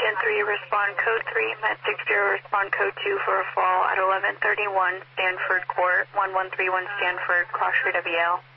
Scan 3, respond code 3, Met 60, respond code 2 for a fall at 1131 Stanford Court, 1131 Stanford, cross your WL.